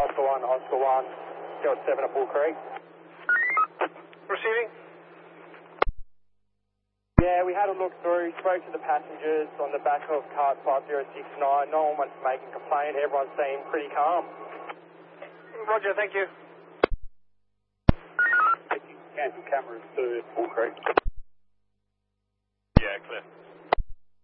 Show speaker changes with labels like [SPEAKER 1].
[SPEAKER 1] Oscar 1, go 7 at Bull Creek.
[SPEAKER 2] Receiving.
[SPEAKER 1] Yeah, we had a look through, spoke to the passengers on the back of cart 5069. No one wants to make a complaint. Everyone seemed pretty calm.
[SPEAKER 2] Roger, thank you.
[SPEAKER 1] Cancel cameras to Bull Creek.
[SPEAKER 2] Yeah, clear.